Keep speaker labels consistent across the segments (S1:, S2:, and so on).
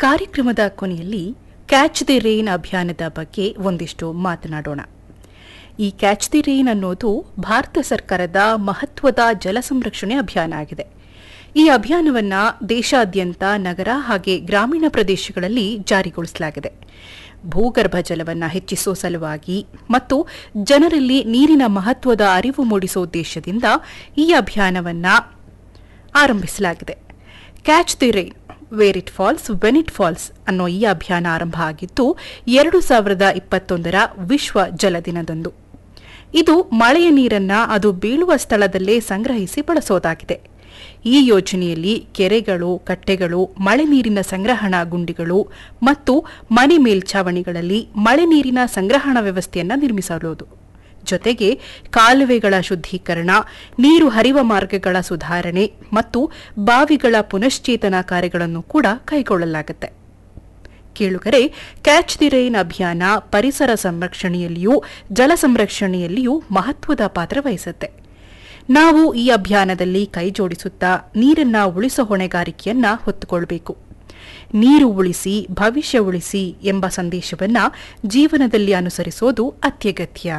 S1: ಕಾರ್ಯಕ್ರಮದ ಕೊನೆಯಲ್ಲಿ catch the rain ಅಭಿಯಾನದ ಬಗ್ಗೆ ಒಂದಿಷ್ಟು ಮಾತನಾಡೋಣ. ಈ ಕ್ಯಾಚ್ ದಿ ರೈನ್ ಅನ್ನೋದು ಭಾರತ ಸರ್ಕಾರದ ಮಹತ್ವದ ಜಲ ಸಂರಕ್ಷಣೆ ಅಭಿಯಾನ ಆಗಿದೆ. ಈ ಅಭಿಯಾನವನ್ನು ದೇಶಾದ್ಯಂತ ನಗರ ಹಾಗೆ ಗ್ರಾಮೀಣ ಪ್ರದೇಶಗಳಲ್ಲಿ ಜಾರಿಗೊಳಿಸಲಾಗಿದೆ. ಭೂಗರ್ಭ ಜಲವನ್ನು ಹೆಚ್ಚಿಸುವ ಸಲುವಾಗಿ ಮತ್ತು ಜನರಲ್ಲಿ ನೀರಿನ ಮಹತ್ವದ ಅರಿವು ಮೂಡಿಸುವ ಉದ್ದೇಶದಿಂದ ಈ ಅಭಿಯಾನವನ್ನು ಆರಂಭಿಸಲಾಗಿದೆ. Catch the rain where it falls when it falls ಅನ್ನೋ ಈ ಅಭಿಯಾನ ಆರಂಭ ಆಗಿದ್ದು 2021ರ ವಿಶ್ವ ಜಲ ದಿನದಂದು. ಇದು ಮಳೆಯ ನೀರನ್ನು ಅದು ಬೀಳುವ ಸ್ಥಳದಲ್ಲೇ ಸಂಗ್ರಹಿಸಿ ಬಳಸೋದಾಗಿದೆ. ಈ ಯೋಜನೆಯಲ್ಲಿ ಕೆರೆಗಳು, ಕಟ್ಟೆಗಳು, ಮಳೆ ನೀರಿನ ಸಂಗ್ರಹಣಾ ಗುಂಡಿಗಳು ಮತ್ತು ಮನೆ ಮೇಲ್ಛಾವಣಿಗಳಲ್ಲಿ ಮಳೆ ನೀರಿನ ಸಂಗ್ರಹಣಾ ವ್ಯವಸ್ಥೆಯನ್ನು ನಿರ್ಮಿಸಬಹುದು. ಜೊತೆಗೆ ಕಾಲುವೆಗಳ ಶುದ್ಧೀಕರಣ, ನೀರು ಹರಿವ ಮಾರ್ಗಗಳ ಸುಧಾರಣೆ ಮತ್ತು ಬಾವಿಗಳ ಪುನಶ್ಚೇತನ ಕಾರ್ಯಗಳನ್ನು ಕೂಡ ಕೈಗೊಳ್ಳಲಾಗುತ್ತೆ. ಕೇಳುಗರೆ, ಕ್ಯಾಚ್ ದಿ ರೈನ್ ಅಭಿಯಾನ ಪರಿಸರ ಸಂರಕ್ಷಣೆಯಲ್ಲಿಯೂ ಜಲ ಸಂರಕ್ಷಣೆಯಲ್ಲಿಯೂ ಮಹತ್ವದ ಪಾತ್ರ ವಹಿಸುತ್ತೆ. ನಾವು ಈ ಅಭಿಯಾನದಲ್ಲಿ ಕೈಜೋಡಿಸುತ್ತಾ ನೀರನ್ನು ಉಳಿಸೋ ಹೊಣೆಗಾರಿಕೆಯನ್ನ ಹೊತ್ತುಕೊಳ್ಬೇಕು. ನೀರು ಉಳಿಸಿ ಭವಿಷ್ಯ ಉಳಿಸಿ ಎಂಬ ಸಂದೇಶವನ್ನು ಜೀವನದಲ್ಲಿ ಅನುಸರಿಸೋದು ಅತ್ಯಗತ್ಯ.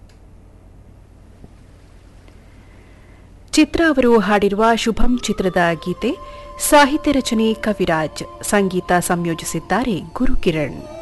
S1: ಚಿತ್ರ ಅವರು ಹಾಡಿರುವ ಶುಭಂ ಚಿತ್ರದ ಗೀತೆ, ಸಾಹಿತ್ಯ ರಚನೆ ಕವಿರಾಜ್, ಸಂಗೀತ ಸಂಯೋಜಿಸಿದ್ದಾರೆ ಗುರುಕಿರಣ್.